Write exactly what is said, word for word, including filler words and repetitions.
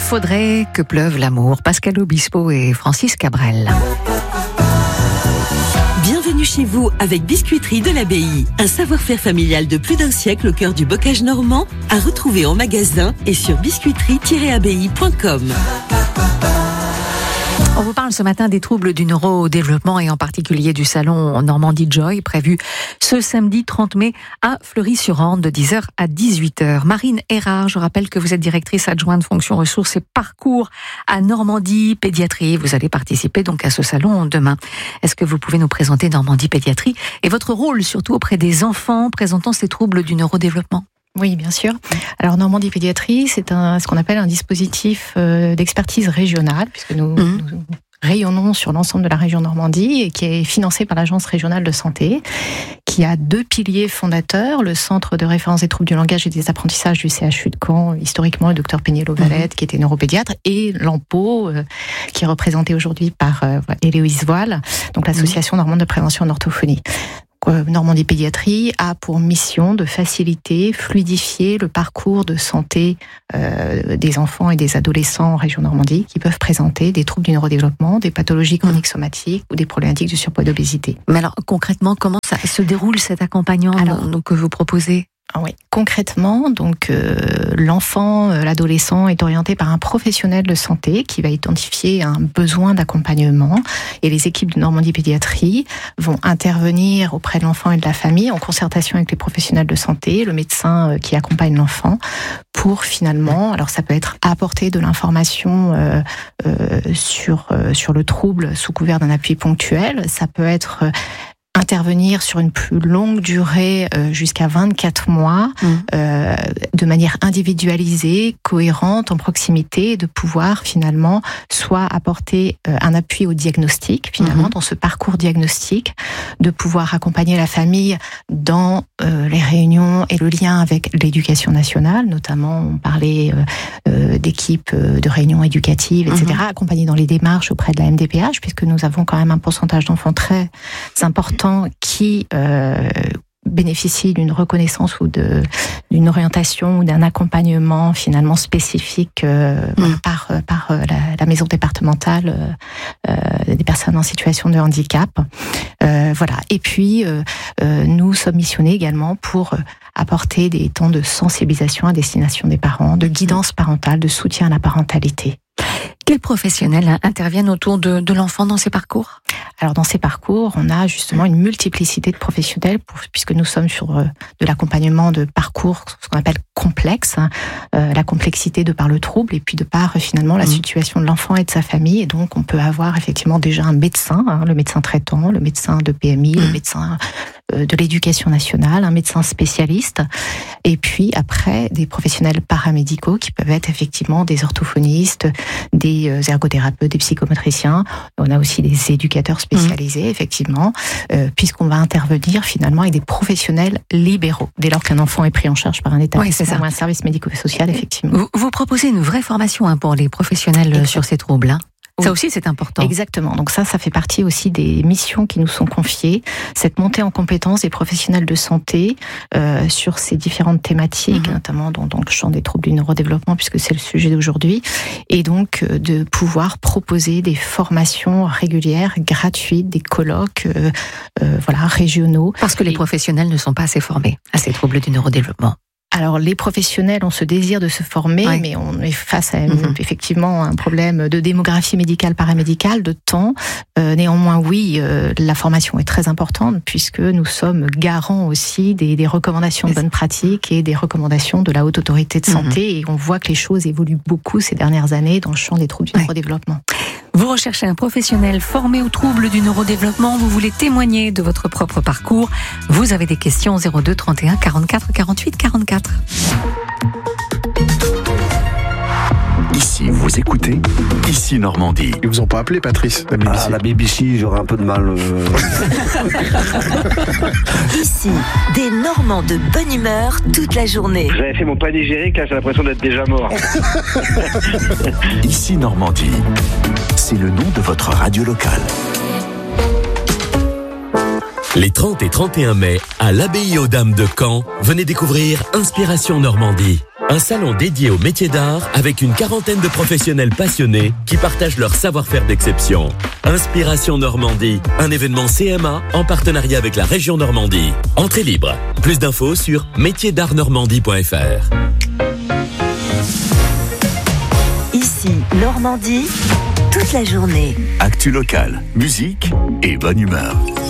faudrait que pleuve l'amour. Pascal Obispo et Francis Cabrel. Bienvenue chez vous avec Biscuiterie de l'Abbaye. Un savoir-faire familial de plus d'un siècle au cœur du bocage normand, à retrouver en magasin et sur biscuiterie tiret abbaye point com. On vous parle ce matin des troubles du neurodéveloppement et en particulier du salon Normandie Joy prévu ce samedi trente mai à Fleury-sur-Orne de dix heures à dix-huit heures. Marine Erard, je rappelle que vous êtes directrice adjointe fonction ressources et parcours à Normandie Pédiatrie. Vous allez participer donc à ce salon demain. Est-ce que vous pouvez nous présenter Normandie Pédiatrie et votre rôle surtout auprès des enfants présentant ces troubles du neurodéveloppement ? Oui, bien sûr. Alors Normandie Pédiatrie, c'est un, ce qu'on appelle un dispositif euh, d'expertise régionale, puisque nous, mmh. nous rayonnons sur l'ensemble de la région Normandie et qui est financé par l'Agence régionale de santé, qui a deux piliers fondateurs, le Centre de référence des troubles du langage et des apprentissages du C H U de Caen, historiquement le docteur Péniello Valette, mmh. qui était neuropédiatre, et l'A M P O, euh, qui est représenté aujourd'hui par euh, Héloïse Voile, donc l'Association mmh. normande de prévention en orthophonie. Normandie Pédiatrie a pour mission de faciliter, fluidifier le parcours de santé euh, des enfants et des adolescents en région Normandie qui peuvent présenter des troubles du neurodéveloppement, des pathologies chroniques somatiques ou des problématiques du surpoids et d'obésité. Mais alors concrètement, comment ça se déroule cet accompagnement alors, donc, que vous proposez ? Oui, concrètement, donc euh, l'enfant, euh, l'adolescent est orienté par un professionnel de santé qui va identifier un besoin d'accompagnement et les équipes de Normandie Pédiatrie vont intervenir auprès de l'enfant et de la famille en concertation avec les professionnels de santé, le médecin euh, qui accompagne l'enfant pour finalement, alors ça peut être apporter de l'information euh, euh, sur euh, sur le trouble sous couvert d'un appui ponctuel, ça peut être euh, intervenir sur une plus longue durée euh, jusqu'à vingt-quatre mois mmh. euh, de manière individualisée, cohérente, en proximité, de pouvoir finalement soit apporter euh, un appui au diagnostic finalement mmh. dans ce parcours diagnostique, de pouvoir accompagner la famille dans euh, les réunions et le lien avec l'éducation nationale, notamment on parlait euh, euh, d'équipes euh, de réunions éducatives, et cetera, mmh. accompagner dans les démarches auprès de la M D P H puisque nous avons quand même un pourcentage d'enfants très important qui euh, bénéficient d'une reconnaissance ou de, d'une orientation ou d'un accompagnement finalement spécifique euh, mmh. par, par la, la maison départementale euh, des personnes en situation de handicap. Euh, voilà. Et puis, euh, euh, nous sommes missionnés également pour apporter des temps de sensibilisation à destination des parents, de guidance parentale, de soutien à la parentalité. Quels professionnels interviennent autour de, de l'enfant dans ces parcours ? Alors dans ces parcours, on a justement une multiplicité de professionnels pour, puisque nous sommes sur euh, de l'accompagnement de parcours, ce qu'on appelle complexe, hein, euh, la complexité de par le trouble et puis de par euh, finalement la mmh. situation de l'enfant et de sa famille. Et donc on peut avoir effectivement déjà un médecin, hein, le médecin traitant, le médecin de P M I, mmh. le médecin euh, de l'éducation nationale, un médecin spécialiste, et puis après des professionnels paramédicaux qui peuvent être effectivement des orthophonistes, des euh, ergothérapeutes, des psychomotriciens. On a aussi des éducateurs spécialisés, mmh. effectivement, euh, puisqu'on va intervenir finalement avec des professionnels libéraux, dès lors qu'un enfant est pris en charge par un établissement oui, ou un service médico-social, effectivement. Vous, vous proposez une vraie formation hein, pour les professionnels Exactement. Sur ces troubles, hein. Oui. Ça aussi, c'est important. Exactement. Donc ça, ça fait partie aussi des missions qui nous sont confiées. Cette montée en compétences des professionnels de santé euh, sur ces différentes thématiques, mmh. notamment dans, dans le champ des troubles du neurodéveloppement, puisque c'est le sujet d'aujourd'hui, et donc euh, de pouvoir proposer des formations régulières, gratuites, des colloques, euh, euh, voilà, régionaux. Parce que les et... professionnels ne sont pas assez formés à ces troubles du neurodéveloppement. Alors, les professionnels ont ce désir de se former, ouais. mais on est face à mmh. effectivement un problème de démographie médicale, paramédicale, de temps. Euh, néanmoins, oui, euh, la formation est très importante puisque nous sommes garants aussi des, des recommandations de bonnes pratiques et des recommandations de la Haute Autorité de Santé. Mmh. Et on voit que les choses évoluent beaucoup ces dernières années dans le champ des troubles du ouais. neurodéveloppement. Vous recherchez un professionnel formé aux troubles du neurodéveloppement, vous voulez témoigner de votre propre parcours, vous avez des questions zéro deux trente et un quarante-quatre quarante-huit quarante-quatre. Ici, vous écoutez Ici Normandie. Ils vous ont pas appelé, Patrice, la B B C? Ah, la B B C, j'aurais un peu de mal. Euh... Ici, des Normands de bonne humeur toute la journée. J'avais fait mon panégyrique, là j'ai l'impression d'être déjà mort. Ici Normandie, c'est le nom de votre radio locale. Les trente et trente et un mai, à l'Abbaye aux Dames de Caen, venez découvrir Inspiration Normandie. Un salon dédié aux métiers d'art avec une quarantaine de professionnels passionnés qui partagent leur savoir-faire d'exception. Inspiration Normandie, un événement C M A en partenariat avec la région Normandie. Entrée libre. Plus d'infos sur métiers d'art normandie point f r. Ici, Normandie, toute la journée. Actu locale, musique et bonne humeur.